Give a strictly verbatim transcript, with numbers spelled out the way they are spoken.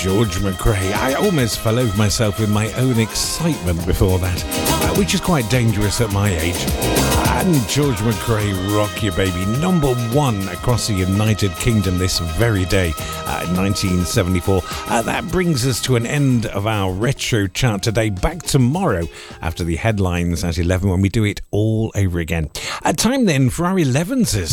George McRae. I almost fell over myself with my own excitement before that, uh, which is quite dangerous at my age. And George McRae, Rock Your Baby, number one across the United Kingdom this very day, uh, nineteen seventy-four. Uh, that brings us to an end of our retro chart today. Back tomorrow after the headlines at eleven when we do it all over again. Uh, time then for our elevenses.